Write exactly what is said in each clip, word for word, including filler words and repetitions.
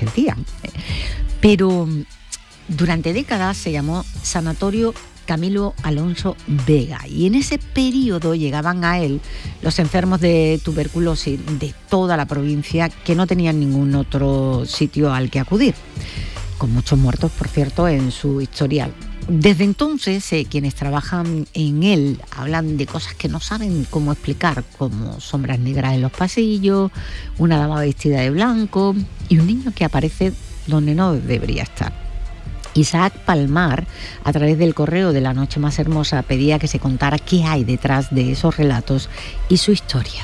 Vázquez Díaz. Pero durante décadas se llamó Sanatorio Camilo Alonso Vega, y en ese periodo llegaban a él los enfermos de tuberculosis de toda la provincia que no tenían ningún otro sitio al que acudir, con muchos muertos, por cierto, en su historial. Desde entonces, eh, quienes trabajan en él hablan de cosas que no saben cómo explicar, como sombras negras en los pasillos, una dama vestida de blanco y un niño que aparece donde no debería estar. Isaac Palmar, a través del correo de La Noche Más Hermosa, pedía que se contara qué hay detrás de esos relatos y su historia.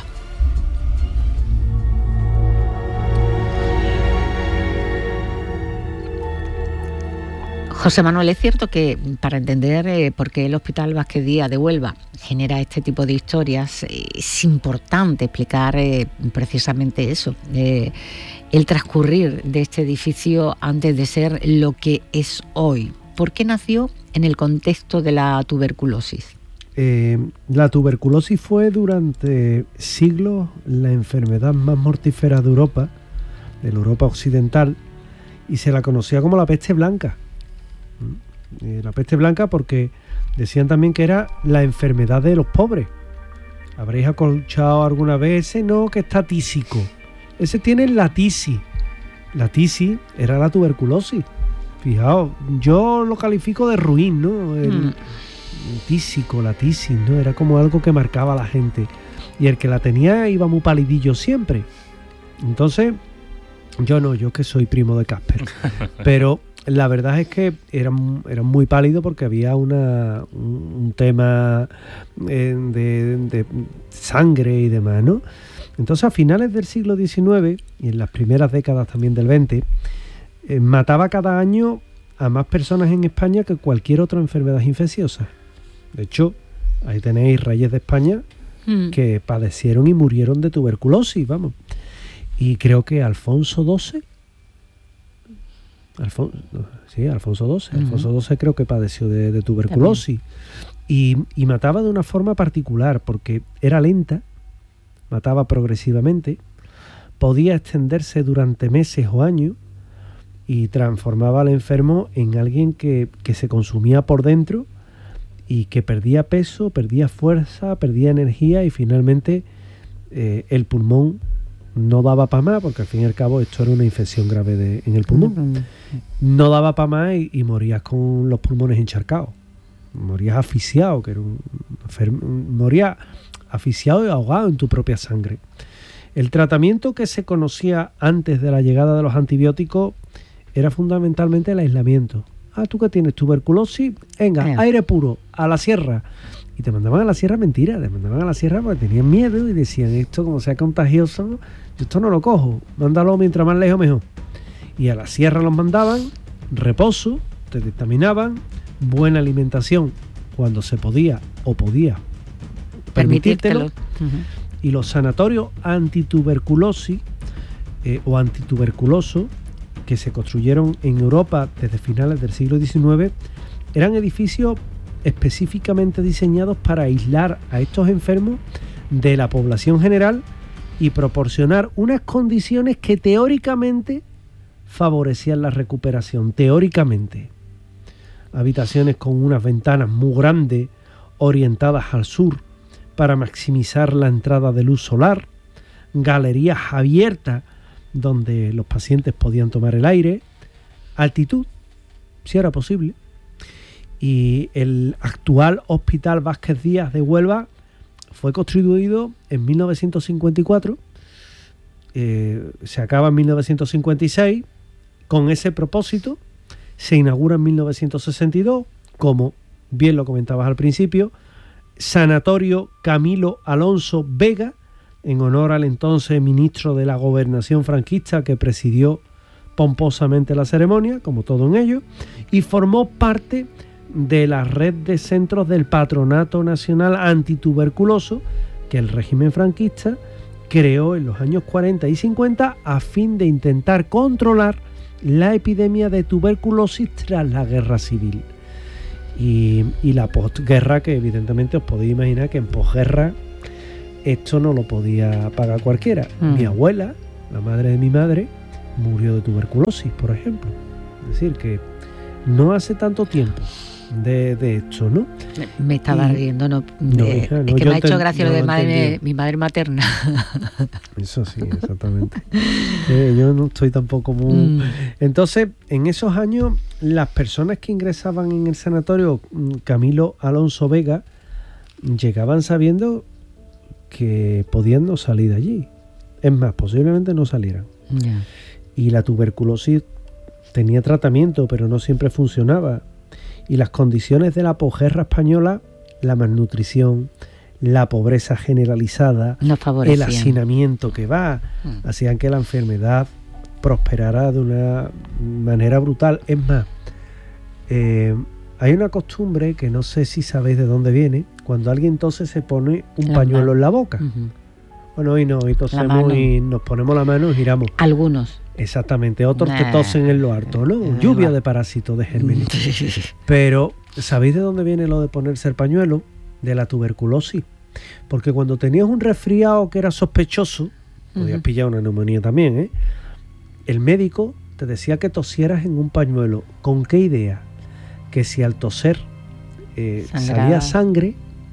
José Manuel, es cierto que para entender eh, por qué el Hospital Vázquez Díaz de Huelva genera este tipo de historias, eh, es importante explicar eh, precisamente eso, eh, el transcurrir de este edificio antes de ser lo que es hoy. ¿Por qué nació en el contexto de la tuberculosis? Eh, la tuberculosis fue durante siglos la enfermedad más mortífera de Europa, de la Europa occidental, y se la conocía como la peste blanca. Eh, la peste blanca porque decían también que era la enfermedad de los pobres. Habréis acolchado alguna vez ese, no, que está tísico. Ese tiene la tisis. La tisis era la tuberculosis. Fijaos, yo lo califico de ruin, ¿no? El, mm. el tísico, la tisis, ¿no? Era como algo que marcaba a la gente. Y el que la tenía iba muy palidillo siempre. Entonces, yo no, yo que soy primo de Casper. Pero la verdad es que era, era muy pálido porque había una, un, un tema eh, de, de sangre y demás, ¿no? Entonces, a finales del siglo diecinueve y en las primeras décadas también del veinte, eh, mataba cada año a más personas en España que cualquier otra enfermedad infecciosa. De hecho, ahí tenéis reyes de España mm. que padecieron y murieron de tuberculosis, vamos. Y creo que Alfonso doce... Alfon, sí, Alfonso doce. Uh-huh. Alfonso doce creo que padeció de, de tuberculosis. Y, y mataba de una forma particular, porque era lenta, mataba progresivamente, podía extenderse durante meses o años y transformaba al enfermo en alguien que, que se consumía por dentro y que perdía peso, perdía fuerza, perdía energía y finalmente eh, el pulmón no daba para más, porque al fin y al cabo esto era una infección grave de, en el pulmón. No daba para más y, y morías con los pulmones encharcados. Morías asfixiado, que era un enfermo, morías asfixiado y ahogado en tu propia sangre. El tratamiento que se conocía antes de la llegada de los antibióticos era fundamentalmente el aislamiento. Ah, tú que tienes tuberculosis, venga, eh. aire puro, a la sierra. Y te mandaban a la sierra, mentira, te mandaban a la sierra porque tenían miedo y decían, esto como sea contagioso, yo esto no lo cojo, mándalo mientras más lejos mejor. Y a la sierra los mandaban, reposo, te dictaminaban, buena alimentación cuando se podía o podía permitírtelo. Uh-huh. Y los sanatorios antituberculosis eh, o antituberculosos que se construyeron en Europa desde finales del siglo diecinueve eran edificios específicamente diseñados para aislar a estos enfermos de la población general y proporcionar unas condiciones que teóricamente favorecían la recuperación, teóricamente. Habitaciones con unas ventanas muy grandes orientadas al sur para maximizar la entrada de luz solar, galerías abiertas donde los pacientes podían tomar el aire, altitud, si era posible. Y el actual Hospital Vázquez Díaz de Huelva fue construido en mil novecientos cincuenta y cuatro, eh, se acaba en mil novecientos cincuenta y seis, con ese propósito se inaugura en mil novecientos sesenta y dos, como bien lo comentabas al principio, Sanatorio Camilo Alonso Vega, en honor al entonces ministro de la Gobernación franquista que presidió pomposamente la ceremonia, como todo en ello, y formó parte de la red de centros del Patronato Nacional Antituberculoso que el régimen franquista creó en los años cuarenta y cincuenta a fin de intentar controlar la epidemia de tuberculosis tras la guerra civil y, y la posguerra, que evidentemente os podéis imaginar que en posguerra esto no lo podía pagar cualquiera. Mm. Mi abuela, la madre de mi madre, murió de tuberculosis, por ejemplo. Es decir, que no hace tanto tiempo de, de esto, ¿no? Me, me estaba y, riendo, no, no eh, hija, no es que me ha hecho te, gracia no lo de lo madre, mi madre materna. Eso sí, exactamente. eh, yo no estoy tampoco muy... Mm. Entonces, en esos años, las personas que ingresaban en el sanatorio Camilo Alonso Vega llegaban sabiendo que podían no salir de allí. Es más, posiblemente no salieran. Yeah. Y la tuberculosis tenía tratamiento, pero no siempre funcionaba. Y las condiciones de la posguerra española, la malnutrición, la pobreza generalizada, no el hacinamiento que va, mm. hacían que la enfermedad prosperara de una manera brutal. Es más, eh, hay una costumbre que no sé si sabéis de dónde viene, cuando alguien entonces se pone un la pañuelo mano. en la boca. Uh-huh. Bueno, hoy no, hoy tosemos y nos ponemos la mano y giramos. Algunos. Exactamente, otros nah. te tosen en lo harto, ¿no? Eh, Lluvia de parásitos, de gérmenes. Pero, ¿sabéis de dónde viene lo de ponerse el pañuelo? De la tuberculosis. Porque cuando tenías un resfriado que era sospechoso, uh-huh. podías pillar una neumonía también, ¿eh? El médico te decía que tosieras en un pañuelo. ¿Con qué idea? Que si al toser eh, salía sangre,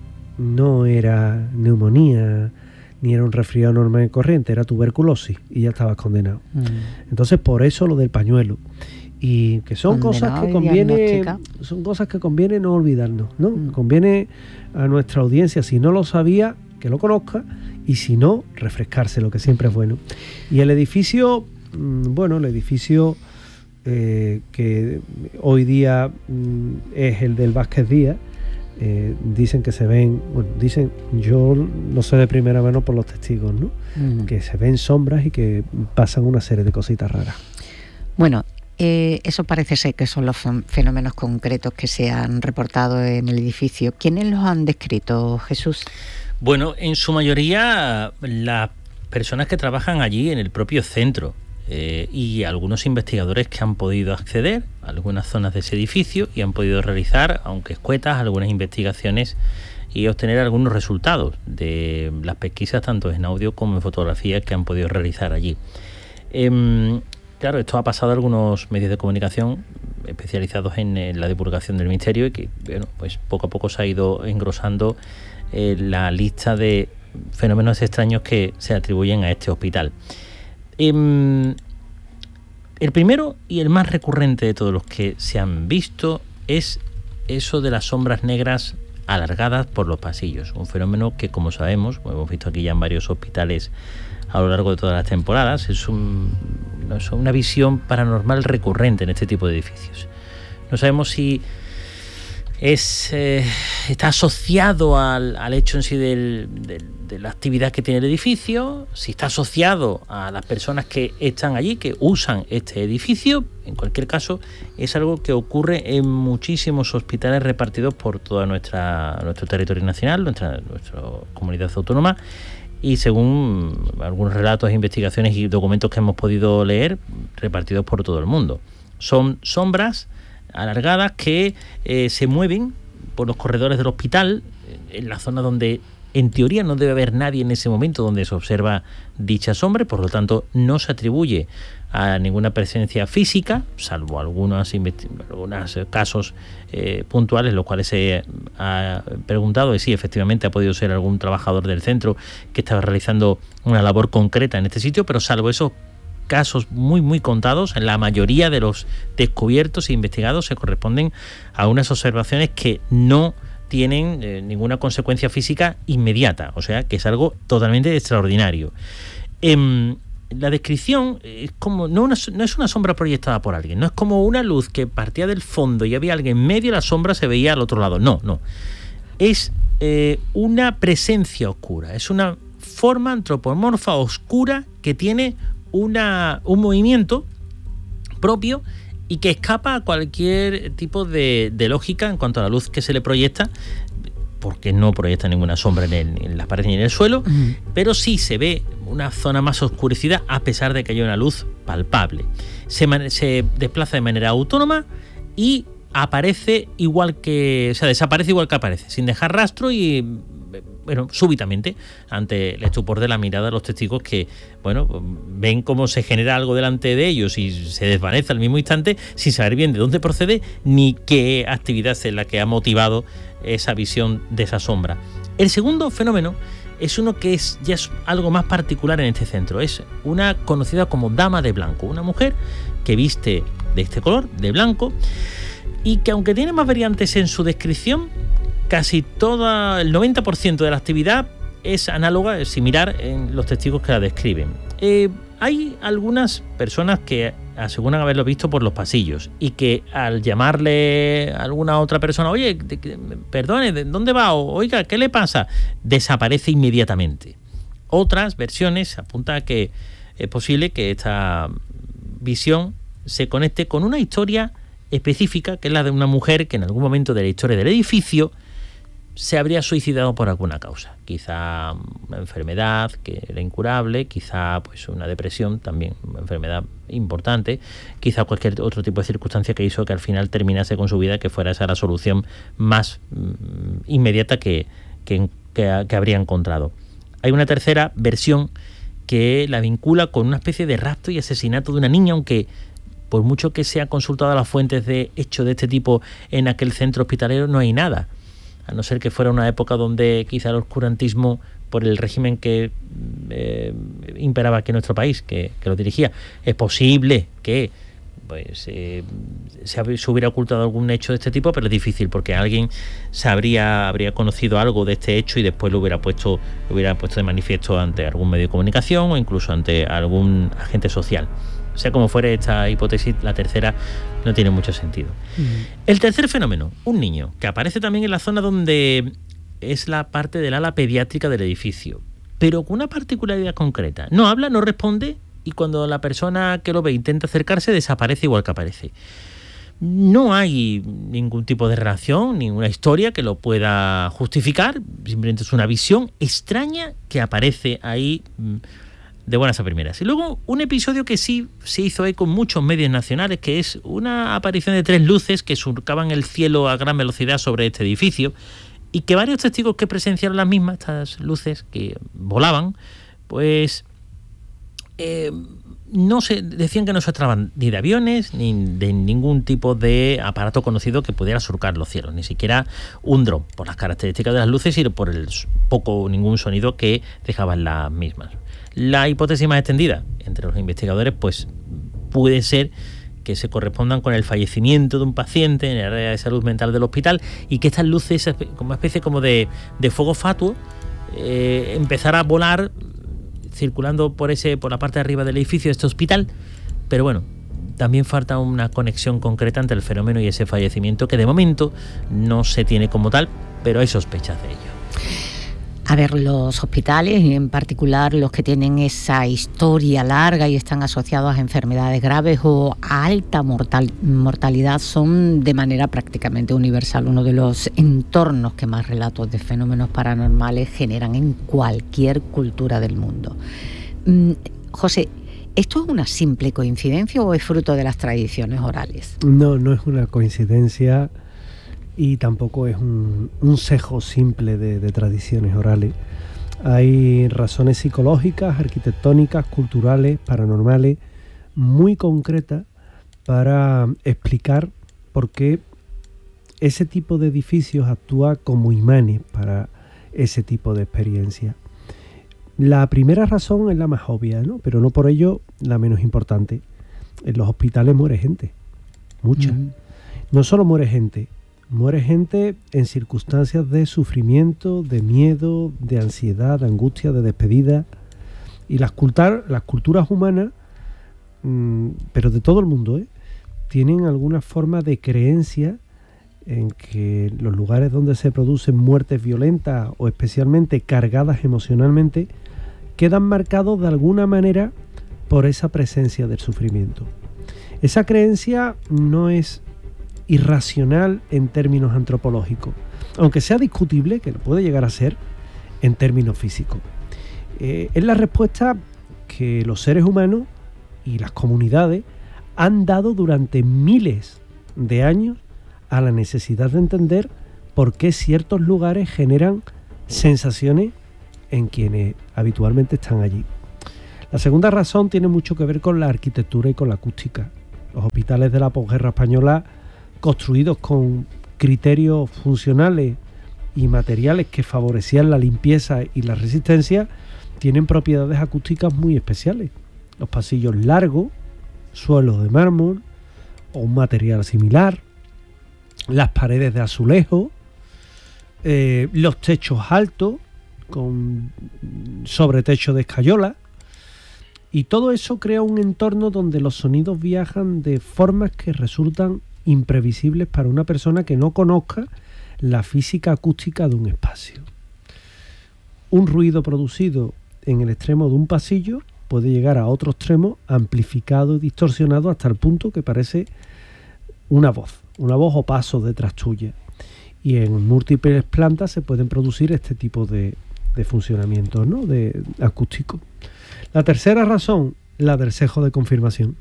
no era neumonía, ni era un resfriado normal y corriente, era tuberculosis y ya estabas condenado. Mm. Entonces, por eso lo del pañuelo. Y que son condenado cosas que conviene son cosas que conviene no olvidarnos, ¿no? Mm. Conviene a nuestra audiencia, si no lo sabía, que lo conozca, y si no, refrescarse, lo que siempre es bueno. Y el edificio, bueno, el edificio eh, que hoy día mm, es el del Vázquez Díaz, Eh, dicen que se ven, bueno, dicen, yo no sé de primera mano por los testigos, ¿no? Uh-huh. Que se ven sombras y que pasan una serie de cositas raras. Bueno, eh, eso parece ser que son los fenómenos concretos que se han reportado en el edificio. ¿Quiénes los han descrito, Jesús? Bueno, en su mayoría las personas que trabajan allí en el propio centro. Eh, y algunos investigadores que han podido acceder a algunas zonas de ese edificio y han podido realizar, aunque escuetas, algunas investigaciones y obtener algunos resultados de las pesquisas tanto en audio como en fotografía que han podido realizar allí. Eh, claro, esto ha pasado a algunos medios de comunicación especializados en, en la divulgación del misterio y que, bueno, pues poco a poco se ha ido engrosando eh, la lista de fenómenos extraños que se atribuyen a este hospital. Eh, el primero y el más recurrente de todos los que se han visto es eso de las sombras negras alargadas por los pasillos, un fenómeno que, como sabemos, como hemos visto aquí ya en varios hospitales a lo largo de todas las temporadas, es, un, es una visión paranormal recurrente en este tipo de edificios. No sabemos si es eh, está asociado al, al hecho en sí del, del, de la actividad que tiene el edificio, si está asociado a las personas que están allí, que usan este edificio. En cualquier caso, es algo que ocurre en muchísimos hospitales repartidos por toda nuestra nuestro territorio nacional, nuestra, nuestra comunidad autónoma, y según algunos relatos, investigaciones y documentos que hemos podido leer, repartidos por todo el mundo. Son sombras alargadas que eh, se mueven por los corredores del hospital, en la zona donde en teoría no debe haber nadie en ese momento donde se observa dicha sombra, por lo tanto no se atribuye a ninguna presencia física, salvo algunos, algunos casos eh, puntuales, los cuales se ha preguntado y sí, efectivamente ha podido ser algún trabajador del centro que estaba realizando una labor concreta en este sitio, pero salvo esos casos muy muy contados, en la mayoría de los descubiertos e investigados se corresponden a unas observaciones que no tienen eh, ninguna consecuencia física inmediata, o sea que es algo totalmente extraordinario. Eh, la descripción es como no, una, no es una sombra proyectada por alguien, no es como una luz que partía del fondo y había alguien en medio y la sombra se veía al otro lado, no, no. Es eh, una presencia oscura, es una forma antropomorfa oscura que tiene Una, un movimiento propio y que escapa a cualquier tipo de, de lógica en cuanto a la luz que se le proyecta, porque no proyecta ninguna sombra en, el, en las paredes ni en el suelo, uh-huh. pero sí se ve una zona más oscurecida a pesar de que haya una luz palpable. Se, se desplaza de manera autónoma y aparece igual que, o sea, desaparece igual que aparece, sin dejar rastro y bueno, súbitamente, ante el estupor de la mirada de los testigos que, bueno, ven cómo se genera algo delante de ellos y se desvanece al mismo instante sin saber bien de dónde procede ni qué actividad es la que ha motivado esa visión de esa sombra. El segundo fenómeno es uno que es ya es algo más particular en este centro. Es una conocida como dama de blanco, una mujer que viste de este color, de blanco, y que aunque tiene más variantes en su descripción, casi todo el noventa por ciento de la actividad es análoga, es similar en los testigos que la describen. Eh, hay algunas personas que aseguran haberlo visto por los pasillos y que al llamarle a alguna otra persona, oye, de, de, perdone, ¿de dónde va? O, oiga, ¿qué le pasa? Desaparece inmediatamente. Otras versiones apuntan a que es posible que esta visión se conecte con una historia específica, que es la de una mujer que en algún momento de la historia del edificio se habría suicidado por alguna causa, quizá una enfermedad que era incurable, quizá pues una depresión, también una enfermedad importante, quizá cualquier otro tipo de circunstancia que hizo que al final terminase con su vida, que fuera esa la solución más mm, inmediata que, que, que, que habría encontrado. Hay una tercera versión que la vincula con una especie de rapto y asesinato de una niña, aunque por mucho que se ha consultado a las fuentes de hechos de este tipo en aquel centro hospitalero, no hay nada. A no ser que fuera una época donde quizá el oscurantismo, por el régimen que eh, imperaba aquí en nuestro país, que, que lo dirigía, es posible que pues eh, se, se hubiera ocultado algún hecho de este tipo, pero es difícil porque alguien sabría, habría conocido algo de este hecho y después lo hubiera puesto, lo hubiera puesto de manifiesto ante algún medio de comunicación o incluso ante algún agente social. Sea como fuere esta hipótesis, la tercera no tiene mucho sentido. Uh-huh. El tercer fenómeno, un niño, que aparece también en la zona donde es la parte del ala pediátrica del edificio, pero con una particularidad concreta. No habla, no responde, y cuando la persona que lo ve intenta acercarse, desaparece igual que aparece. No hay ningún tipo de relación, ninguna historia que lo pueda justificar, simplemente es una visión extraña que aparece ahí de buenas a primeras. Y luego un episodio que sí se hizo eco en muchos medios nacionales, que es una aparición de tres luces que surcaban el cielo a gran velocidad sobre este edificio y que varios testigos que presenciaron las mismas, estas luces que volaban, pues eh, no se decían que no se trataban ni de aviones ni de ningún tipo de aparato conocido que pudiera surcar los cielos, ni siquiera un dron, por las características de las luces y por el poco o ningún sonido que dejaban las mismas. La hipótesis más extendida entre los investigadores pues puede ser que se correspondan con el fallecimiento de un paciente en el área de salud mental del hospital y que estas luces, como una especie como de, de fuego fatuo, eh, empezara a volar circulando por ese por la parte de arriba del edificio de este hospital. Pero bueno, también falta una conexión concreta entre el fenómeno y ese fallecimiento que de momento no se tiene como tal, pero hay sospechas de ello. A ver, los hospitales, y en particular los que tienen esa historia larga y están asociados a enfermedades graves o a alta mortal, mortalidad, son de manera prácticamente universal uno de los entornos que más relatos de fenómenos paranormales generan en cualquier cultura del mundo. Mm, José, ¿esto es una simple coincidencia o es fruto de las tradiciones orales? No, no es una coincidencia. Y tampoco es un, un cejo simple de, de tradiciones orales. Hay razones psicológicas, arquitectónicas, culturales, paranormales, muy concretas para explicar por qué ese tipo de edificios actúa como imanes para ese tipo de experiencia. La primera razón es la más obvia, ¿no? Pero no por ello la menos importante. En los hospitales muere gente, mucha. Mm. No solo muere gente, Muere gente en circunstancias de sufrimiento, de miedo, de ansiedad, de angustia, de despedida. Y las, cultar, las culturas humanas, mmm, pero de todo el mundo, ¿eh? tienen alguna forma de creencia en que los lugares donde se producen muertes violentas o especialmente cargadas emocionalmente quedan marcados de alguna manera por esa presencia del sufrimiento. Esa creencia no es irracional en términos antropológicos, aunque sea discutible, que lo puede llegar a ser en términos físicos. Eh, es la respuesta que los seres humanos y las comunidades han dado durante miles de años a la necesidad de entender por qué ciertos lugares generan sensaciones en quienes habitualmente están allí. La segunda razón tiene mucho que ver con la arquitectura y con la acústica. Los hospitales de la posguerra española, construidos con criterios funcionales y materiales que favorecían la limpieza y la resistencia, tienen propiedades acústicas muy especiales. Los pasillos largos, suelos de mármol o un material similar, las paredes de azulejo, eh, los techos altos con sobretecho de escayola, y todo eso crea un entorno donde los sonidos viajan de formas que resultan imprevisibles para una persona que no conozca la física acústica de un espacio. Un ruido producido en el extremo de un pasillo puede llegar a otro extremo amplificado y distorsionado hasta el punto que parece una voz, una voz o paso detrás tuya. Y en múltiples plantas se pueden producir este tipo de, de funcionamientos, ¿no?, de acústico. La tercera razón, la del sesgo de confirmación.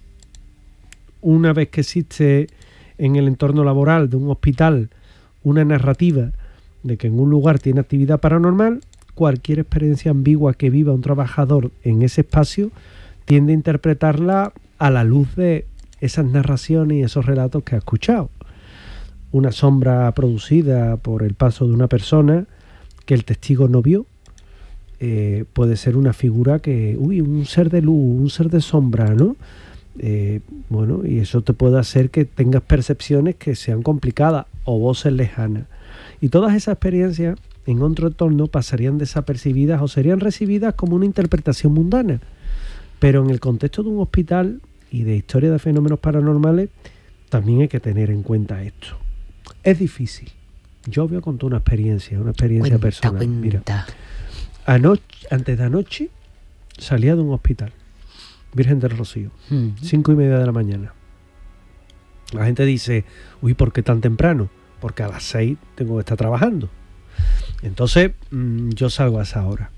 Una vez que existe en el entorno laboral de un hospital una narrativa de que en un lugar tiene actividad paranormal, cualquier experiencia ambigua que viva un trabajador en ese espacio tiende a interpretarla a la luz de esas narraciones y esos relatos que ha escuchado. Una sombra producida por el paso de una persona que el testigo no vio, eh, puede ser una figura que, uy, un ser de luz, un ser de sombra, ¿no? Eh, bueno, y eso te puede hacer que tengas percepciones que sean complicadas o voces lejanas. Y todas esas experiencias en otro entorno pasarían desapercibidas o serían recibidas como una interpretación mundana. Pero en el contexto de un hospital y de historia de fenómenos paranormales también hay que tener en cuenta esto. Es difícil. Yo voy a contar una experiencia, una experiencia cuenta, personal. Cuenta. Mira, anoche, antes de anoche salía de un hospital, Virgen del Rocío, uh-huh. cinco y media de la mañana. La gente dice, uy, ¿por qué tan temprano? Porque a las seis tengo que estar trabajando. Entonces mmm, yo salgo a esa hora.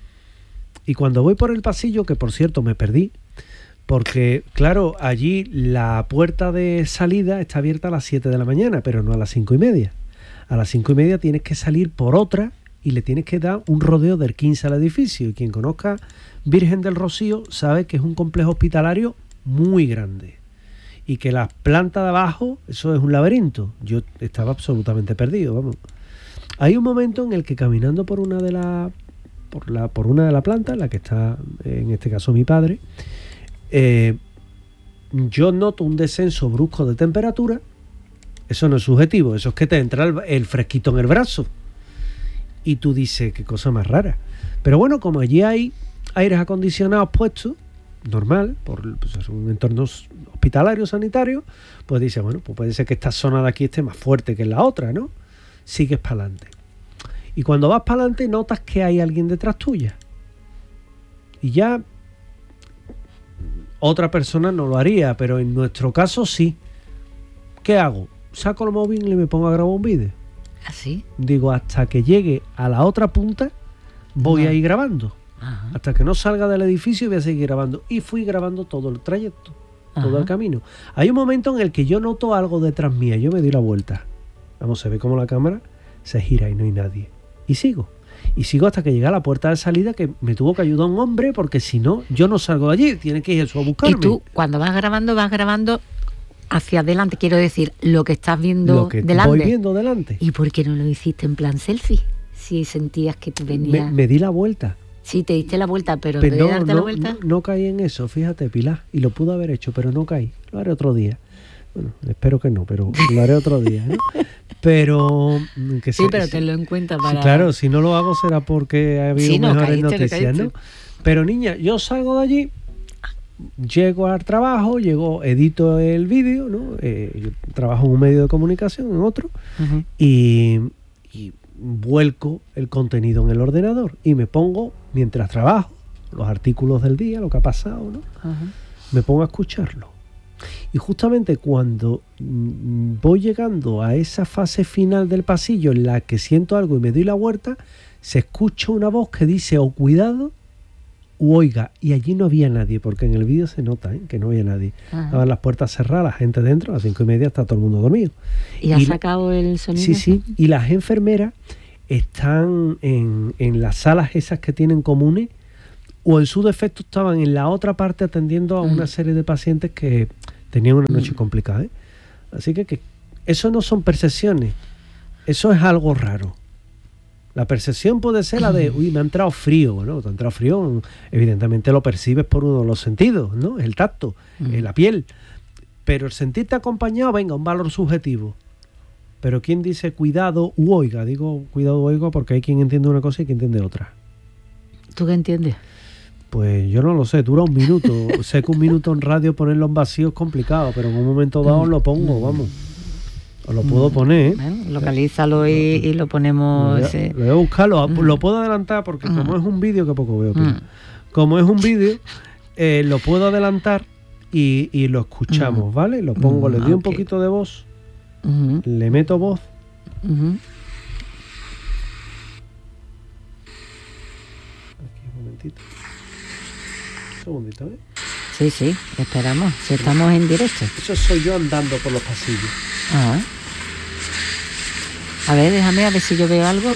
Y cuando voy por el pasillo, que por cierto me perdí, porque claro, allí la puerta de salida está abierta a las siete de la mañana, pero no a las cinco y media. A las cinco y media tienes que salir por otra y le tienes que dar un rodeo del quince al edificio. Y quien conozca Virgen del Rocío sabe que es un complejo hospitalario muy grande y que las plantas de abajo, eso es un laberinto. Yo estaba absolutamente perdido, vamos. Hay un momento en el que caminando por una de las por la por una de las plantas, la que está en este caso mi padre, eh, yo noto un descenso brusco de temperatura. Eso no es subjetivo, eso es que te entra el, el fresquito en el brazo. Y tú dices, qué cosa más rara. Pero bueno, como allí hay aires acondicionados puestos, normal, por pues, un entorno hospitalario, sanitario, pues dices, bueno, pues puede ser que esta zona de aquí esté más fuerte que la otra, ¿no? Sigues para adelante. Y cuando vas para adelante notas que hay alguien detrás tuya. Y ya otra persona no lo haría, pero en nuestro caso sí. ¿Qué hago? Saco el móvil y me pongo a grabar un vídeo. ¿Así? Digo, hasta que llegue a la otra punta voy no. a ir grabando. Ajá. Hasta que no salga del edificio voy a seguir grabando. Y fui grabando todo el trayecto, Ajá. todo el camino. Hay un momento en el que yo noto algo detrás mía. Yo me doy la vuelta. Vamos, se ve como la cámara se gira y no hay nadie. Y sigo. Y sigo hasta que llega a la puerta de salida, que me tuvo que ayudar un hombre, porque si no, yo no salgo de allí. Tiene que ir eso a buscarme. Y tú, cuando vas grabando, vas grabando hacia adelante. Quiero decir, lo que estás viendo lo que delante. voy viendo delante. ¿Y por qué no lo hiciste en plan selfie? Si sentías que te venía... Me, me di la vuelta. Sí, te diste la vuelta, pero, pero en vez no, de darte no, la vuelta... No, no caí en eso, fíjate, Pilar. Y lo pude haber hecho, pero no caí. Lo haré otro día. Bueno, espero que no, pero lo haré otro día, ¿no? Pero... Que sí, se, pero se, tenlo en cuenta para... Sí, claro, si no lo hago será porque ha habido sí, no, mejores caíste, noticias, no, ¿no? Pero niña, yo salgo de allí, llego al trabajo, llego, edito el vídeo, ¿no? Eh, yo trabajo en un medio de comunicación, en otro, uh-huh. y, y vuelco el contenido en el ordenador y me pongo, mientras trabajo, los artículos del día, lo que ha pasado, ¿no? Uh-huh. Me pongo a escucharlo. Y justamente cuando mm, voy llegando a esa fase final del pasillo en la que siento algo y me doy la vuelta, se escucha una voz que dice o cuidado u oiga, y allí no había nadie, porque en el vídeo se nota, ¿eh?, que no había nadie. Ajá. Estaban las puertas cerradas, la gente dentro, a las cinco y media está todo el mundo dormido. ¿Y has sacado el sonido? Sí, sí, y las enfermeras están en, en las salas esas que tienen comunes, o en su defecto estaban en la otra parte atendiendo a una serie de pacientes que tenían una noche complicada, ¿eh? Así que, que eso no son percepciones, eso es algo raro. La percepción puede ser la de, uy, me ha entrado frío, ¿no? Te ha entrado frío, evidentemente lo percibes por uno de los sentidos, ¿no? El tacto, mm. la piel. Pero el sentirte acompañado, venga, un valor subjetivo. Pero ¿quién dice cuidado u oiga? Digo cuidado u oiga porque hay quien entiende una cosa y quien entiende otra. ¿Tú qué entiendes? Pues yo no lo sé, dura un minuto. Sé que un minuto en radio ponerlo en vacío es complicado, pero en un momento dado lo pongo, vamos. Os lo puedo poner, ¿eh? Bueno, localízalo y, y lo ponemos... Lo voy a, lo voy a buscarlo, mm. lo puedo adelantar porque mm. como es un vídeo, que poco veo, mm. como es un vídeo, eh, lo puedo adelantar y, y lo escuchamos, mm. ¿vale? Lo pongo, mm, le doy okay. un poquito de voz, mm-hmm. le meto voz. Mm-hmm. Aquí un momentito. Un segundito, ¿eh? Sí, sí, esperamos, si estamos en directo. Eso soy yo andando por los pasillos. Ah. A ver, déjame a ver si yo veo algo.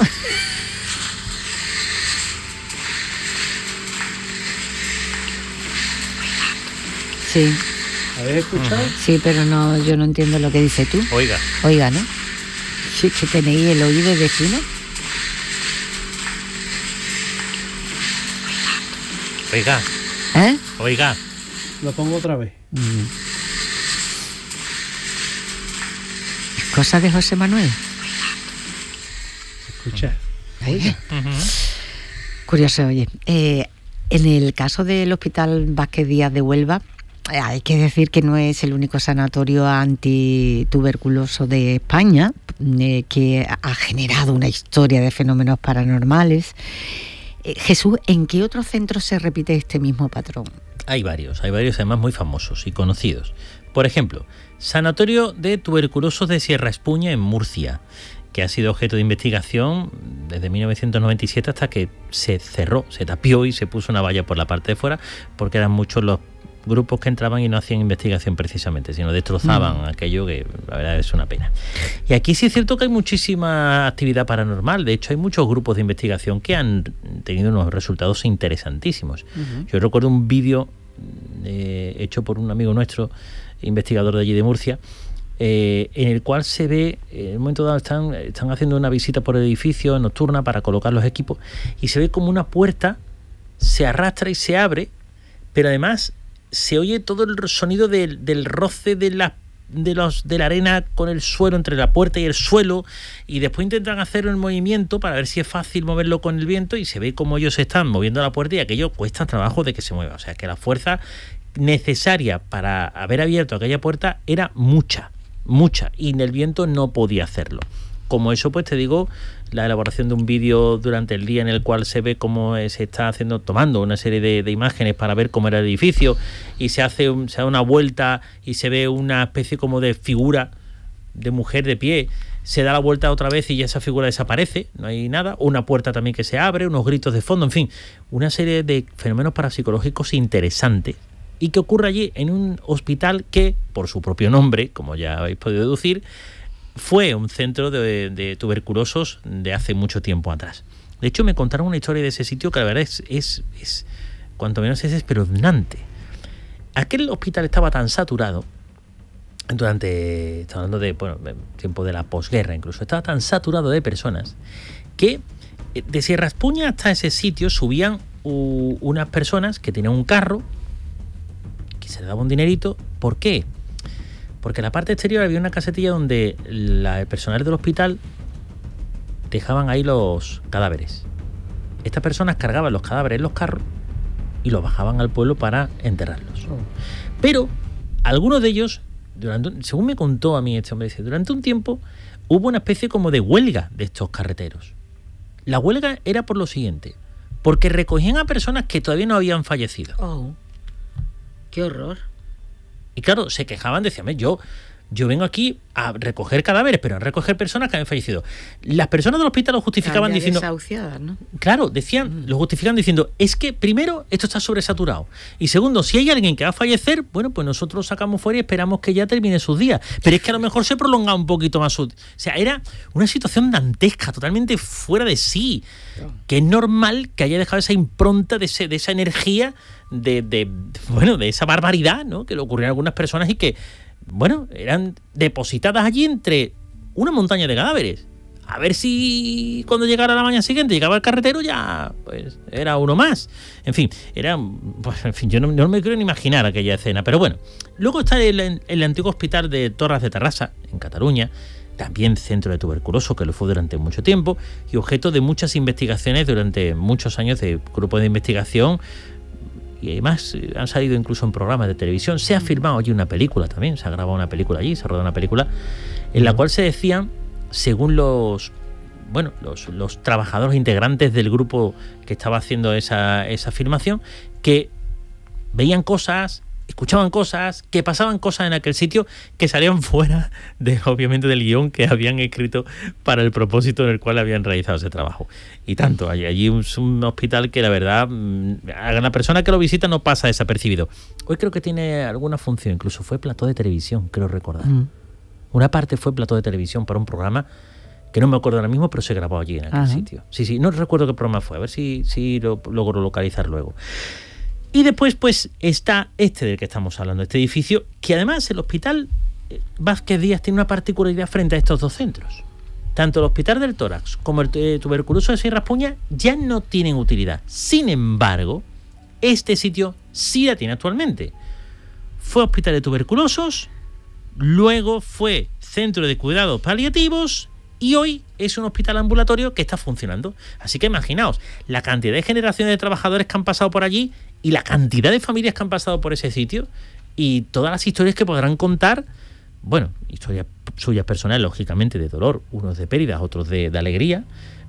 Sí. ¿Habéis escuchado? Uh-huh. Sí, pero no, yo no entiendo lo que dices tú. Oiga. Oiga, ¿no? Sí, que tenéis el oído de vecino. Oiga. ¿Eh? Oiga. Lo pongo otra vez. Mm. Cosa de José Manuel. Escucha. Oiga. Uh-huh. Curioso, oye. Eh, en el caso del Hospital Vázquez Díaz de Huelva, eh, hay que decir que no es el único sanatorio antituberculoso de España, eh, que ha generado una historia de fenómenos paranormales. Eh, Jesús, ¿en qué otros centros se repite este mismo patrón? Hay varios, hay varios además muy famosos y conocidos. Por ejemplo, Sanatorio de Tuberculosos de Sierra Espuña en Murcia, que ha sido objeto de investigación desde mil novecientos noventa y siete hasta que se cerró, se tapió y se puso una valla por la parte de fuera, porque eran muchos los grupos que entraban y no hacían investigación precisamente, sino destrozaban mm. aquello, que la verdad es una pena. Y aquí sí es cierto que hay muchísima actividad paranormal. De hecho, hay muchos grupos de investigación que han tenido unos resultados interesantísimos. Uh-huh. Yo recuerdo un vídeo eh, hecho por un amigo nuestro, investigador de allí de Murcia, eh, en el cual se ve, en un momento dado están, están haciendo una visita por el edificio nocturna para colocar los equipos, y se ve como una puerta se arrastra y se abre, pero además se oye todo el sonido del, del roce de la, de, los, de la arena con el suelo, entre la puerta y el suelo, y después intentan hacer el movimiento para ver si es fácil moverlo con el viento, y se ve como ellos están moviendo la puerta y aquello cuesta trabajo de que se mueva. O sea, que la fuerza necesaria para haber abierto aquella puerta era mucha, mucha, y el viento no podía hacerlo. Como eso, pues te digo, la elaboración de un vídeo durante el día en el cual se ve cómo se está haciendo, tomando una serie de, de imágenes para ver cómo era el edificio, y se hace un, se da una vuelta y se ve una especie como de figura de mujer de pie, se da la vuelta otra vez y ya esa figura desaparece, no hay nada, una puerta también que se abre, unos gritos de fondo, en fin, una serie de fenómenos parapsicológicos interesantes, y que ocurre allí en un hospital que, por su propio nombre, como ya habéis podido deducir, fue un centro de, de tuberculosos de hace mucho tiempo atrás. De hecho, me contaron una historia de ese sitio que la verdad es, es, es cuanto menos es espeluznante. Aquel hospital estaba tan saturado, durante, estamos hablando de, bueno, tiempo de la posguerra incluso, estaba tan saturado de personas que de Sierra Espuña hasta ese sitio subían u, unas personas que tenían un carro, que se les daba un dinerito. ¿Por qué? Porque en la parte exterior había una casetilla donde la, el personal del hospital dejaban ahí los cadáveres. Estas personas cargaban los cadáveres en los carros y los bajaban al pueblo para enterrarlos. Oh. Pero algunos de ellos, durante, según me contó a mí este hombre, dice, durante un tiempo hubo una especie como de huelga de estos carreteros. La huelga era por lo siguiente, porque recogían a personas que todavía no habían fallecido. Oh, qué horror. Y claro, se quejaban, decían, yo yo vengo aquí a recoger cadáveres, pero a recoger personas que han fallecido. Las personas del hospital lo justificaban diciendo... ¿no? Claro, decían, mm. lo justificaban diciendo, es que primero, esto está sobresaturado. Y segundo, si hay alguien que va a fallecer, bueno, pues nosotros lo sacamos fuera y esperamos que ya termine sus días. Pero es que a lo mejor se prolonga un poquito más su... O sea, era una situación dantesca, totalmente fuera de sí. Claro. Que es normal que haya dejado esa impronta de, ese, de esa energía, de, de, bueno, de esa barbaridad, ¿no? Que le ocurrió a algunas personas y que... bueno, eran depositadas allí entre una montaña de cadáveres. A ver si cuando llegara la mañana siguiente llegaba el carretero, ya pues era uno más. En fin, era, pues, en fin, yo no, no me quiero ni imaginar aquella escena. Pero bueno, luego está el, el antiguo hospital de Torres de Terrassa, en Cataluña, también centro de tuberculoso, que lo fue durante mucho tiempo, y objeto de muchas investigaciones durante muchos años de grupos de investigación. Y además han salido incluso en programas de televisión. Se ha filmado allí una película también, se ha grabado una película allí, se ha rodado una película en la cual se decía, según los bueno los, los trabajadores integrantes del grupo que estaba haciendo esa, esa filmación, que veían cosas, escuchaban cosas, que pasaban cosas en aquel sitio que salían fuera de, obviamente, del guión que habían escrito para el propósito en el cual habían realizado ese trabajo. Y tanto, allí, allí es un hospital que la verdad a la persona que lo visita no pasa desapercibido. Hoy creo que tiene alguna función, incluso fue plató de televisión, creo recordar. Mm. Una parte fue plató de televisión para un programa que no me acuerdo ahora mismo, pero se grabó allí en aquel Ajá. sitio. Sí, sí, no recuerdo qué programa fue, a ver si, si lo logro localizar luego. Y después, pues, está este del que estamos hablando, este edificio, que además el Hospital Vázquez Díaz tiene una particularidad frente a estos dos centros. Tanto el Hospital del Tórax como el eh, tuberculoso de Sierra Raspuña ya no tienen utilidad. Sin embargo, este sitio sí la tiene actualmente. Fue Hospital de Tuberculosos, luego fue Centro de Cuidados Paliativos y hoy es un hospital ambulatorio que está funcionando. Así que imaginaos la cantidad de generaciones de trabajadores que han pasado por allí y la cantidad de familias que han pasado por ese sitio y todas las historias que podrán contar, bueno, historias suyas personales, lógicamente, de dolor, unos de pérdidas, otros de, de alegría,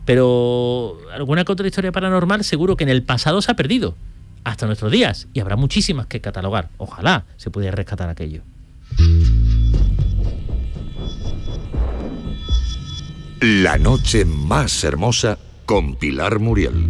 pero alguna que otra historia paranormal seguro que en el pasado se ha perdido hasta nuestros días y habrá muchísimas que catalogar. Ojalá se pudiera rescatar aquello. La noche más hermosa con Pilar Muriel.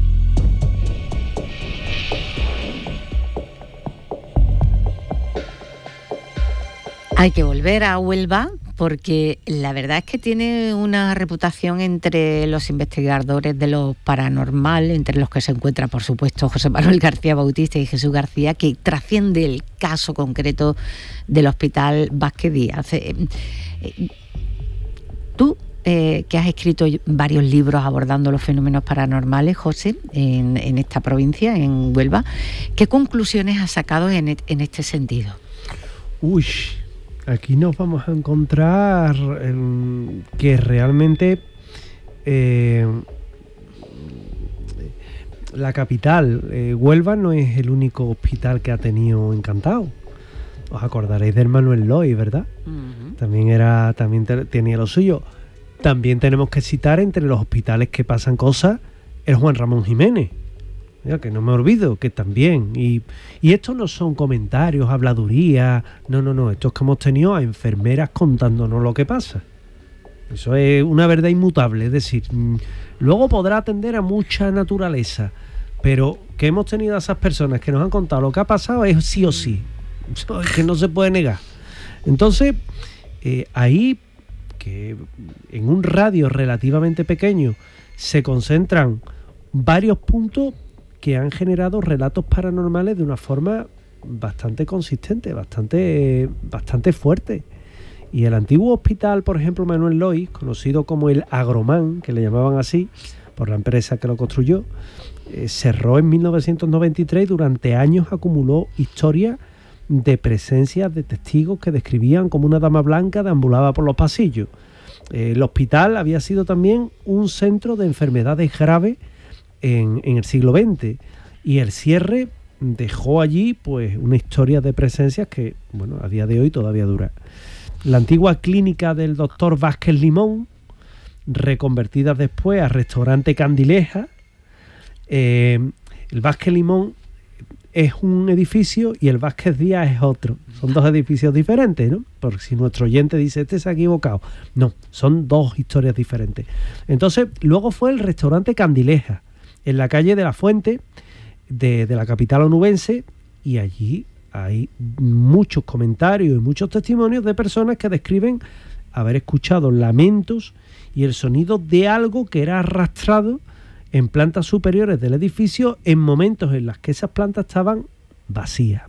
Hay que volver a Huelva porque la verdad es que tiene una reputación entre los investigadores de lo paranormal, entre los que se encuentra, por supuesto, José Manuel García Bautista y Jesús García, que trasciende el caso concreto del Hospital Vázquez Díaz. Eh, eh, tú, eh, que has escrito varios libros abordando los fenómenos paranormales, José, en, en esta provincia, en Huelva, ¿qué conclusiones has sacado en, en este sentido? Uy... Aquí nos vamos a encontrar eh, que realmente eh, la capital, eh, Huelva, no es el único hospital que ha tenido encantado. Os acordaréis del Manuel Loy, ¿verdad? Uh-huh. También era, también te, tenía lo suyo. También tenemos que citar entre los hospitales que pasan cosas el Juan Ramón Jiménez. Mira, que no me olvido, que también. Y, y estos no son comentarios, habladurías. No, no, no. Estos que hemos tenido a enfermeras contándonos lo que pasa. Eso es una verdad inmutable. Es decir, luego podrá atender a mucha naturaleza. Pero que hemos tenido a esas personas que nos han contado lo que ha pasado es sí o sí. Eso es que no se puede negar. Entonces, eh, ahí, que en un radio relativamente pequeño se concentran varios puntos que han generado relatos paranormales de una forma bastante consistente, bastante, bastante fuerte. Y el antiguo hospital, por ejemplo, Manuel Loy, conocido como el Agromán, que le llamaban así, por la empresa que lo construyó, eh, cerró en mil novecientos noventa y tres y durante años acumuló historias de presencias de testigos que describían como una dama blanca deambulaba por los pasillos. Eh, el hospital había sido también un centro de enfermedades graves En, en el siglo veinte y el cierre dejó allí pues una historia de presencias que, bueno, a día de hoy todavía dura. La antigua clínica del doctor Vázquez Limón, reconvertida después a restaurante Candileja, eh, el Vázquez Limón es un edificio y el Vázquez Díaz es otro. Son dos edificios diferentes, ¿no? Porque si nuestro oyente dice, este se ha equivocado. No, son dos historias diferentes. Entonces, luego fue el restaurante Candileja, en la calle de la Fuente, de, de la capital onubense, y allí hay muchos comentarios y muchos testimonios de personas que describen haber escuchado lamentos y el sonido de algo que era arrastrado en plantas superiores del edificio en momentos en los que esas plantas estaban vacías.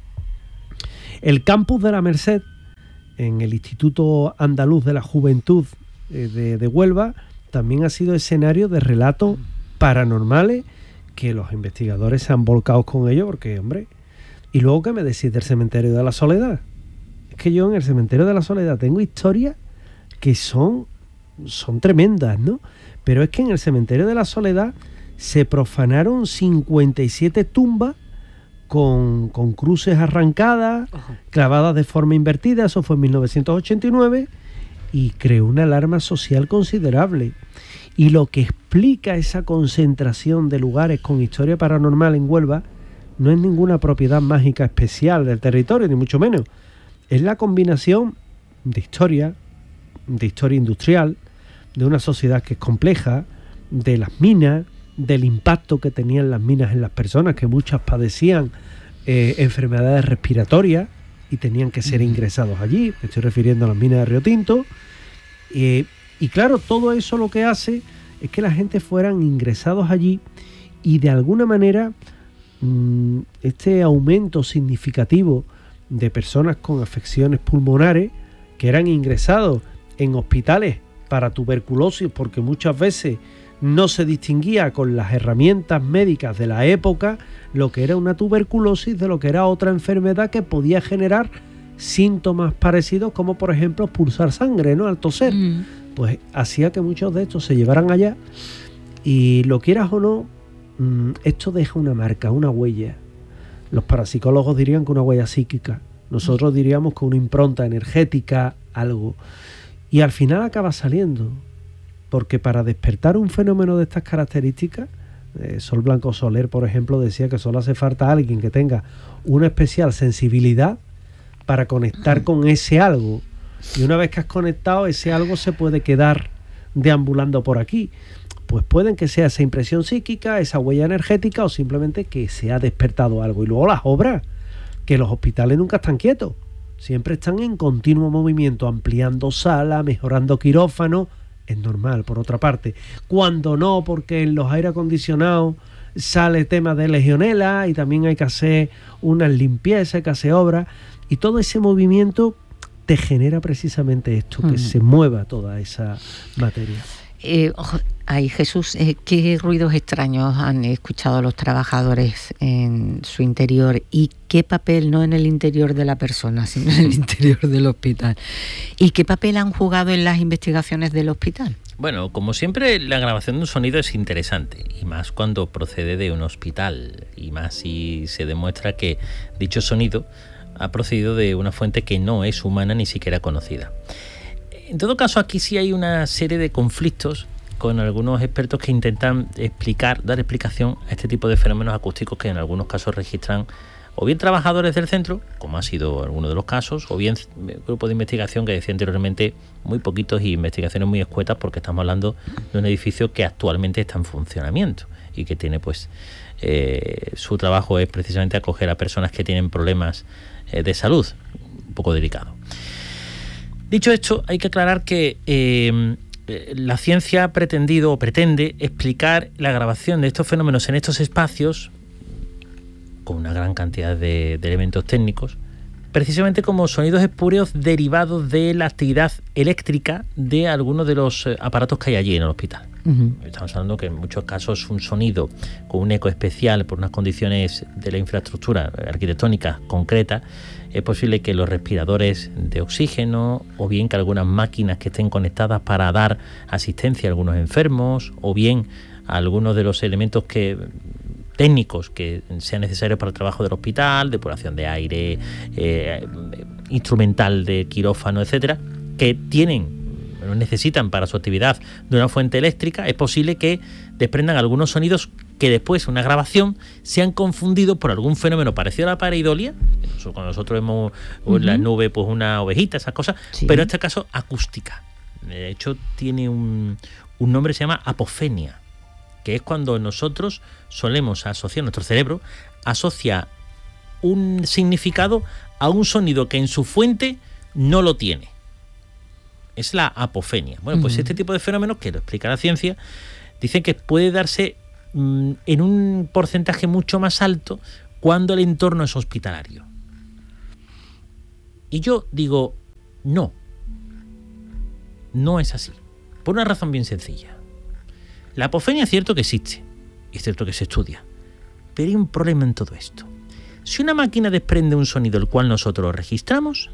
El campus de la Merced, en el Instituto Andaluz de la Juventud eh, de, de Huelva, también ha sido escenario de relatos paranormales que los investigadores se han volcado con ello, porque, hombre, y luego, ¿qué me decís del Cementerio de la Soledad? Es que yo en el Cementerio de la Soledad tengo historias que son, son tremendas, ¿no? Pero es que en el Cementerio de la Soledad se profanaron cincuenta y siete tumbas con, con cruces arrancadas, uh-huh. clavadas de forma invertida. Eso fue en mil novecientos ochenta y nueve y creó una alarma social considerable. Y lo que explica esa concentración de lugares con historia paranormal en Huelva no es ninguna propiedad mágica especial del territorio, ni mucho menos. Es la combinación de historia, de historia industrial, de una sociedad que es compleja, de las minas, del impacto que tenían las minas en las personas, que muchas padecían eh, enfermedades respiratorias y tenían que ser ingresados allí. Me estoy refiriendo a las minas de Río Tinto. Eh, y claro, todo eso lo que hace es que la gente fueran ingresados allí y de alguna manera mmm, este aumento significativo de personas con afecciones pulmonares que eran ingresados en hospitales para tuberculosis, porque muchas veces no se distinguía con las herramientas médicas de la época lo que era una tuberculosis de lo que era otra enfermedad que podía generar síntomas parecidos, como por ejemplo pulsar sangre, ¿no? Al toser. Mm. Pues hacía que muchos de estos se llevaran allá y, lo quieras o no, esto deja una marca, una huella. Los parapsicólogos dirían que una huella psíquica, nosotros diríamos que una impronta energética, algo. Y al final acaba saliendo, porque para despertar un fenómeno de estas características, eh, Sol Blanco Soler, por ejemplo, decía que solo hace falta alguien que tenga una especial sensibilidad para conectar con ese algo. Y una vez que has conectado, ese algo se puede quedar deambulando por aquí. Pues pueden que sea esa impresión psíquica, esa huella energética, o simplemente que se ha despertado algo. Y luego las obras, que los hospitales nunca están quietos. Siempre están en continuo movimiento, ampliando sala, mejorando quirófano. Es normal, por otra parte. Cuando no, porque en los aire acondicionados sale tema de legionela y también hay que hacer unas limpiezas, hay que hacer obras. Y todo ese movimiento te genera precisamente esto, que mm. se mueva toda esa materia. Eh, ay, Jesús, eh, ¿qué ruidos extraños han escuchado los trabajadores en su interior y qué papel, no en el interior de la persona, sino en el interior del hospital? ¿Y qué papel han jugado en las investigaciones del hospital? Bueno, como siempre, la grabación de un sonido es interesante, y más cuando procede de un hospital, y más si se demuestra que dicho sonido ha procedido de una fuente que no es humana ni siquiera conocida. En todo caso, aquí sí hay una serie de conflictos con algunos expertos que intentan explicar, dar explicación a este tipo de fenómenos acústicos que en algunos casos registran o bien trabajadores del centro, como ha sido alguno de los casos, o bien grupos de investigación que decía anteriormente muy poquitos y investigaciones muy escuetas, porque estamos hablando de un edificio que actualmente está en funcionamiento y que tiene pues eh, su trabajo es precisamente acoger a personas que tienen problemas eh, de salud, un poco delicado. Dicho esto, hay que aclarar que eh, la ciencia ha pretendido o pretende explicar la grabación de estos fenómenos en estos espacios con una gran cantidad de, de elementos técnicos, precisamente como sonidos espurios derivados de la actividad eléctrica de algunos de los aparatos que hay allí en el hospital. Uh-huh. Estamos hablando que en muchos casos un sonido con un eco especial por unas condiciones de la infraestructura arquitectónica concreta. Es posible que los respiradores de oxígeno, o bien que algunas máquinas que estén conectadas para dar asistencia a algunos enfermos, o bien algunos de los elementos que técnicos que sean necesarios para el trabajo del hospital, depuración de aire, eh, instrumental de quirófano, etcétera, que tienen necesitan para su actividad de una fuente eléctrica, es posible que desprendan algunos sonidos que después en una grabación se han confundido por algún fenómeno parecido a la pareidolia, cuando nosotros vemos uh-huh. en la nube pues una ovejita, esas cosas, sí. pero en este caso acústica. De hecho tiene un, un nombre que se llama apofenia, que es cuando nosotros solemos asociar, nuestro cerebro asocia un significado a un sonido que en su fuente no lo tiene. Es la apofenia. Bueno, pues uh-huh. este tipo de fenómenos, que lo explica la ciencia, dicen que puede darse mmm, en un porcentaje mucho más alto cuando el entorno es hospitalario. Y yo digo, no. No es así. Por una razón bien sencilla. La apofenia es cierto que existe, y es cierto que se estudia, pero hay un problema en todo esto. Si una máquina desprende un sonido el cual nosotros registramos,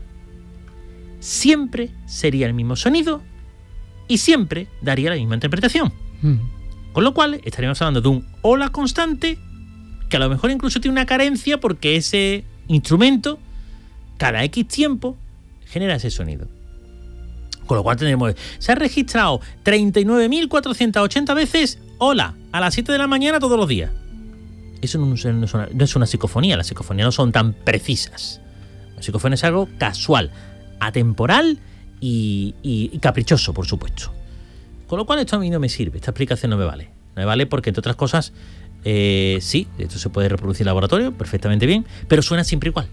siempre sería el mismo sonido y siempre daría la misma interpretación. Mm. Con lo cual estaríamos hablando de un hola constante que a lo mejor incluso tiene una carencia porque ese instrumento cada X tiempo genera ese sonido. Con lo cual tenemos, se ha registrado treinta y nueve mil cuatrocientas ochenta veces hola a las siete de la mañana todos los días. Eso no es, una, no es una psicofonía, las psicofonías no son tan precisas. La psicofonía es algo casual, atemporal y, y, y caprichoso, por supuesto. Con lo cual esto a mí no me sirve, esta explicación no me vale. No me vale porque, entre otras cosas, eh, sí, esto se puede reproducir en laboratorio perfectamente bien, pero suena siempre igual.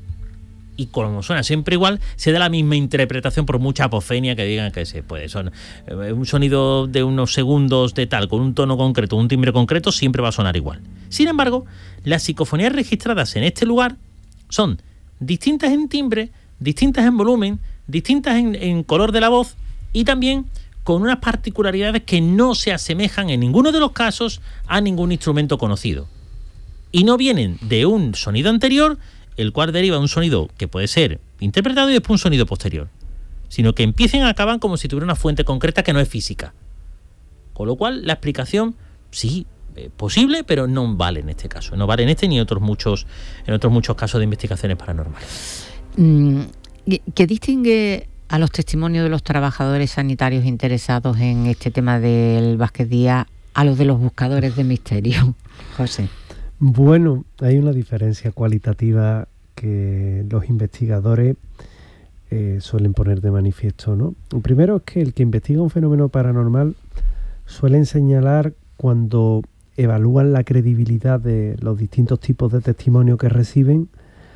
Y como suena siempre igual, se da la misma interpretación por mucha apofenia que digan que se puede. Son, eh, un sonido de unos segundos de tal, con un tono concreto, un timbre concreto, siempre va a sonar igual. Sin embargo, las psicofonías registradas en este lugar son distintas en timbre, distintas en volumen, distintas en, en color de la voz y también con unas particularidades que no se asemejan en ninguno de los casos a ningún instrumento conocido. Y no vienen de un sonido anterior, el cual deriva de un sonido que puede ser interpretado y después un sonido posterior, sino que empiecen y acaban como si tuviera una fuente concreta que no es física. Con lo cual, la explicación, sí, eh, posible, pero no vale en este caso. No vale en este ni en otros muchos, en otros muchos casos de investigaciones paranormales. Mm, ¿qué distingue a los testimonios de los trabajadores sanitarios interesados en este tema del Vázquez Díaz a los de los buscadores de misterio, José? Bueno, hay una diferencia cualitativa que los investigadores eh, suelen poner de manifiesto, ¿no? Lo primero es que el que investiga un fenómeno paranormal suelen señalar cuando evalúan la credibilidad de los distintos tipos de testimonio que reciben,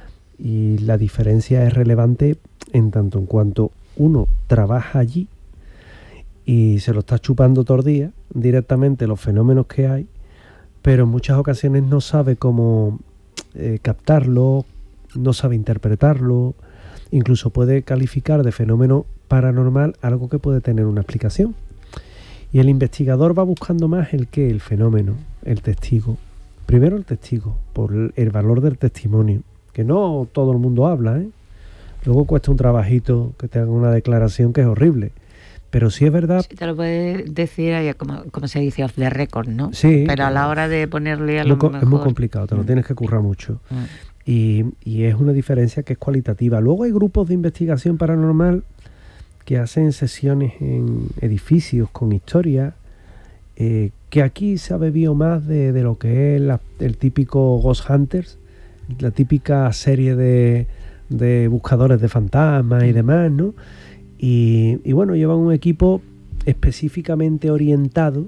y la diferencia es relevante en tanto en cuanto uno trabaja allí y se lo está chupando todo el día directamente los fenómenos que hay, pero en muchas ocasiones no sabe cómo eh, captarlo, no sabe interpretarlo, incluso puede calificar de fenómeno paranormal algo que puede tener una explicación. Y el investigador va buscando más el qué, el fenómeno, el testigo. Primero el testigo, por el valor del testimonio, que no todo el mundo habla, ¿eh? Luego cuesta un trabajito que te hagan una declaración que es horrible. Pero sí es verdad... Sí, te lo puedes decir, como, como se dice, off the record, ¿no? Sí. Pero a la hora de ponerle a lo co- mejor... Es muy complicado, te lo mm. tienes que currar mucho. Mm. Y, y es una diferencia que es cualitativa. Luego hay grupos de investigación paranormal que hacen sesiones en edificios con historia, eh, que aquí se ha bebido más de, de lo que es la, el típico Ghost Hunters, la típica serie de, de buscadores de fantasmas y demás, ¿no? Y, y bueno, llevan un equipo específicamente orientado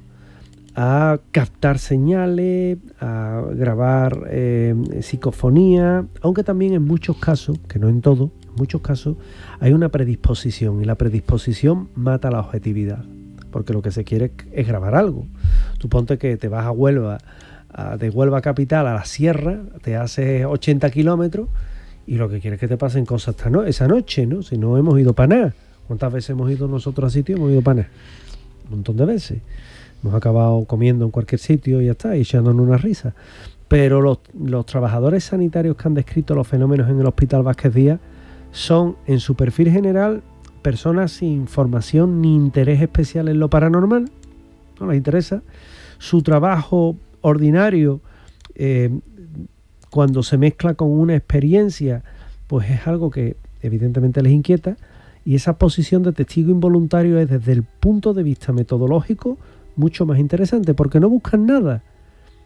a captar señales, a grabar eh, psicofonía, aunque también en muchos casos, que no en todos, en muchos casos hay una predisposición, y la predisposición mata la objetividad, porque lo que se quiere es grabar algo. Tú ponte que te vas a Huelva, a, de Huelva capital a la sierra, te haces ochenta kilómetros y lo que quieres es que te pasen cosas esta no- esa noche, ¿no? Si no hemos ido para nada. ¿Cuántas veces hemos ido nosotros a sitios? Hemos ido para nada. Un montón de veces. Hemos acabado comiendo en cualquier sitio y ya está, y echándonos una risa. Pero los, los trabajadores sanitarios que han descrito los fenómenos en el Hospital Vázquez Díaz son, en su perfil general, personas sin formación ni interés especial en lo paranormal. No les interesa. Su trabajo ordinario, eh, cuando se mezcla con una experiencia, pues es algo que evidentemente les inquieta. Y esa posición de testigo involuntario es, desde el punto de vista metodológico, mucho más interesante, porque no buscan nada.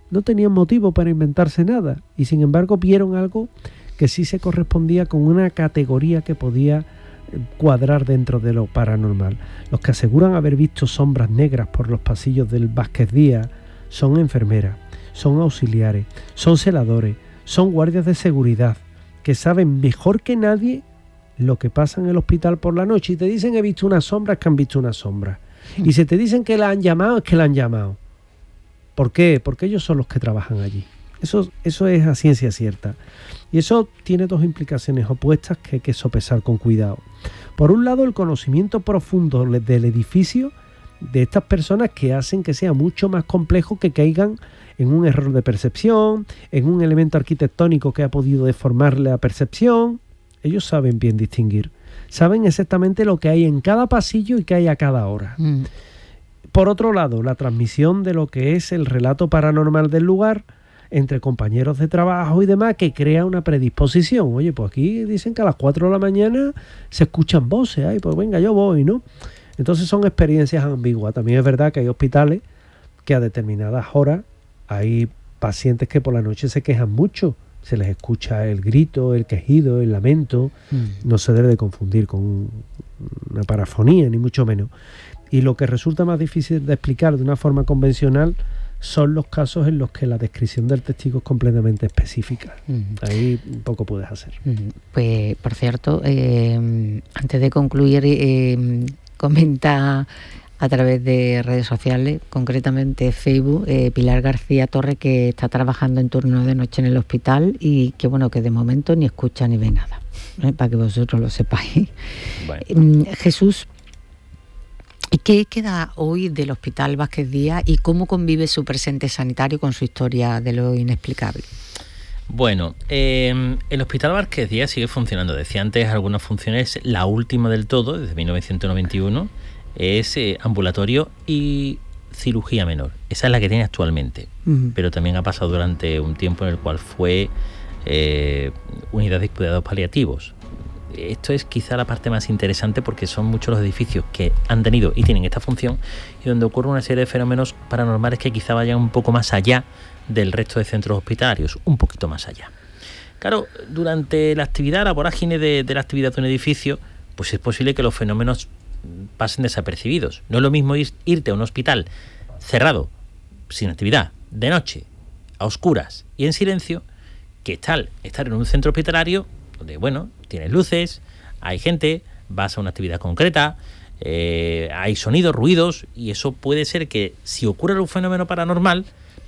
no tenían motivo para inventarse nada y sin embargo vieron algo que sí se correspondía con una categoría que podía cuadrar dentro de lo paranormal. Los que aseguran haber visto sombras negras por los pasillos del Vázquez Díaz son enfermeras, son auxiliares, son celadores, son guardias de seguridad que saben mejor que nadie lo que pasa en el hospital por la noche y te dicen he visto una sombra, es que han visto una sombra. Y si te dicen que la han llamado, es que la han llamado. ¿Por qué? Porque ellos son los que trabajan allí. Eso, eso es a ciencia cierta. Y eso tiene dos implicaciones opuestas que hay que sopesar con cuidado. Por un lado, el conocimiento profundo del edificio de estas personas que hacen que sea mucho más complejo que caigan en un error de percepción, en un elemento arquitectónico que ha podido deformarle la percepción. Ellos saben bien distinguir. Saben exactamente lo que hay en cada pasillo y que hay a cada hora. Mm. Por otro lado, la transmisión de lo que es el relato paranormal del lugar entre compañeros de trabajo y demás que crea una predisposición. Oye, pues aquí dicen que a las cuatro de la mañana se escuchan voces. Ay, pues venga, yo voy, ¿no? Entonces son experiencias ambiguas. También es verdad que hay hospitales que a determinadas horas hay pacientes que por la noche se quejan mucho. Se les escucha el grito, el quejido, el lamento. Mm. No se debe de confundir con una parafonía, ni mucho menos. Y lo que resulta más difícil de explicar de una forma convencional son los casos en los que la descripción del testigo es completamente específica. Uh-huh. Ahí poco puedes hacer. Uh-huh. Pues, por cierto, eh, antes de concluir, eh, comenta a través de redes sociales, concretamente Facebook, eh, Pilar García Torre, que está trabajando en turno de noche en el hospital y que, bueno, que de momento ni escucha ni ve nada, ¿eh? Para que vosotros lo sepáis. Bueno. Eh, Jesús, ¿qué queda hoy del Hospital Vázquez Díaz y cómo convive su presente sanitario con su historia de lo inexplicable? Bueno, eh, el Hospital Vázquez Díaz sigue funcionando. Decía antes algunas funciones, la última del todo, desde mil novecientos noventa y uno, es eh, ambulatorio y cirugía menor. Esa es la que tiene actualmente, uh-huh. Pero también ha pasado durante un tiempo en el cual fue eh, unidad de cuidados paliativos. Esto es quizá la parte más interesante porque son muchos los edificios que han tenido y tienen esta función y donde ocurre una serie de fenómenos paranormales que quizá vayan un poco más allá del resto de centros hospitalarios, un poquito más allá. Claro, durante la actividad, la vorágine de, de la actividad de un edificio, pues es posible que los fenómenos pasen desapercibidos. No es lo mismo ir, irte a un hospital cerrado, sin actividad, de noche, a oscuras y en silencio, que estar, estar en un centro hospitalario donde, bueno, tienes luces, hay gente, vas a una actividad concreta, eh, hay sonidos, ruidos, y eso puede ser que si ocurre un fenómeno paranormal,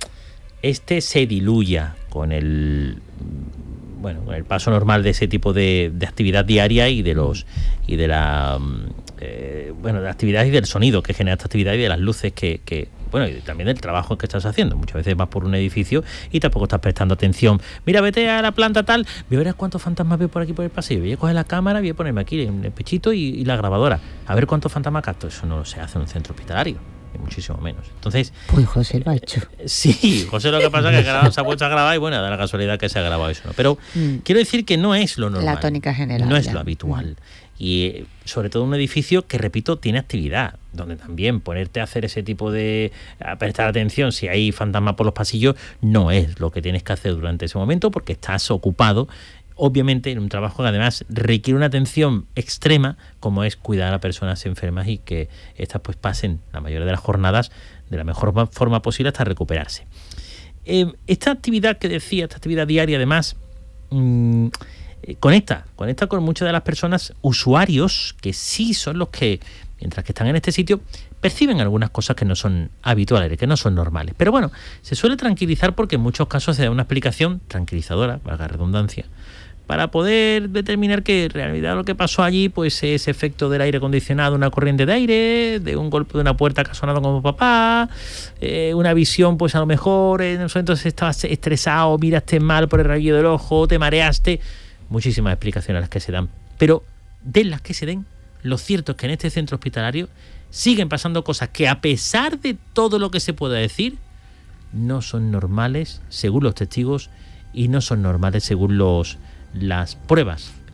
este se diluya con el bueno con el paso normal de ese tipo de, de actividad diaria y de los y de la eh, bueno de la actividad y del sonido que genera esta actividad y de las luces que, que bueno, y también del trabajo que estás haciendo. Muchas veces vas por un edificio y tampoco estás prestando atención. Mira, vete a la planta tal, voy a ver cuántos fantasmas veo por aquí por el pasillo. Voy a coger la cámara, voy a ponerme aquí en el pechito y, y la grabadora. A ver cuántos fantasmas capto. Eso no se hace en un centro hospitalario, ni muchísimo menos. Entonces, pues José lo ha hecho. Eh, sí, José lo que pasa es que graba, se ha puesto a grabar y bueno, da la casualidad que se ha grabado eso, ¿no? Pero mm. quiero decir que no es lo normal. La tónica general. No es ya. lo habitual. Mm. Y sobre todo un edificio que, repito, tiene actividad, donde también ponerte a hacer ese tipo de... a prestar atención si hay fantasmas por los pasillos, no es lo que tienes que hacer durante ese momento porque estás ocupado, obviamente, en un trabajo que además requiere una atención extrema, como es cuidar a personas enfermas y que estas pues pasen la mayoría de las jornadas de la mejor forma posible hasta recuperarse. Eh, esta actividad que decía, esta actividad diaria, además... Mmm, Conecta, conecta con muchas de las personas usuarios que sí son los que, mientras que están en este sitio, perciben algunas cosas que no son habituales, que no son normales. Pero bueno, se suele tranquilizar porque en muchos casos se da una explicación tranquilizadora, valga la redundancia, para poder determinar que en realidad lo que pasó allí pues es efecto del aire acondicionado, una corriente de aire, de un golpe de una puerta que ha sonado como papá, eh, una visión pues a lo mejor en ese momento estabas estresado, miraste mal por el rabillo del ojo, te mareaste... Muchísimas explicaciones a las que se dan, pero de las que se den, lo cierto es que en este centro hospitalario siguen pasando cosas que, a pesar de todo lo que se pueda decir, no son normales según los testigos y no son normales según los las pruebas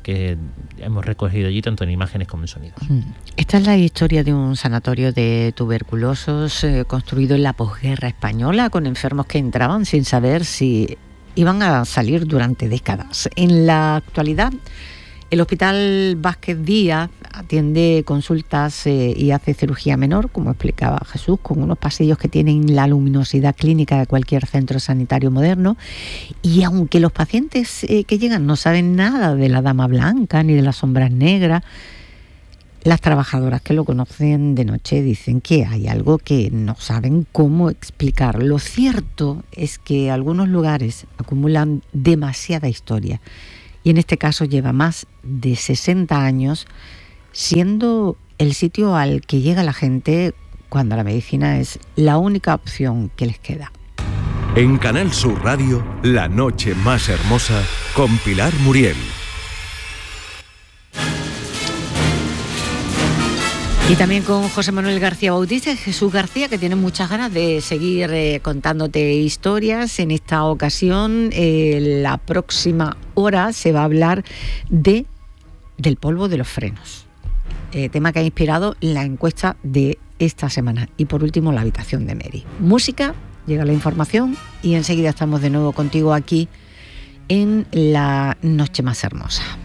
que hemos recogido allí, tanto en imágenes como en sonidos. Esta es la historia de un sanatorio de tuberculosos eh, construido en la posguerra española, con enfermos que entraban sin saber si iban a salir durante décadas. En la actualidad, el Hospital Vázquez Díaz atiende consultas eh, y hace cirugía menor, como explicaba Jesús, con unos pasillos que tienen la luminosidad clínica de cualquier centro sanitario moderno. Y aunque los pacientes eh, que llegan no saben nada de la dama blanca ni de las sombras negras, las trabajadoras que lo conocen de noche dicen que hay algo que no saben cómo explicar. Lo cierto es que algunos lugares acumulan demasiada historia, y en este caso lleva más de sesenta años siendo el sitio al que llega la gente cuando la medicina es la única opción que les queda. En Canal Sur Radio, La Noche Más Hermosa, con Pilar Muriel. Y también con José Manuel García Bautista y Jesús García, que tienen muchas ganas de seguir eh, contándote historias. En esta ocasión, eh, la próxima hora se va a hablar de del polvo de los frenos, eh, tema que ha inspirado la encuesta de esta semana. Y por último, la habitación de Mary. Música, llega la información y enseguida estamos de nuevo contigo aquí en La Noche Más Hermosa.